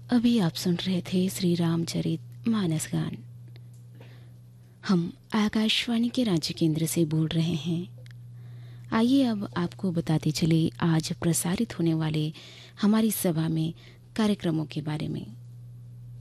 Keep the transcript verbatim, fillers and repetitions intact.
अभी आप सुन रहे थे श्री रामचरित मानस गान। हम आकाशवाणी के रांची केंद्र से बोल रहे हैं। आइए अब आपको बताते चले आज प्रसारित होने वाले हमारी सभा में कार्यक्रमों के बारे में।